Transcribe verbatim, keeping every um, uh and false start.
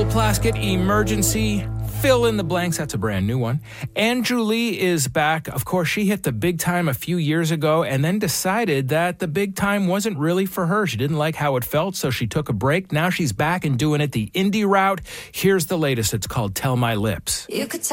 Full Plasket Emergency. Fill in the blanks. That's a brand new one. Andrew Lee is back. Of course, she hit the big time a few years ago and then decided that the big time wasn't really for her. She didn't like how it felt, so she took a break. Now she's back and doing it the indie route. Here's the latest. It's called Tell My Lips. You could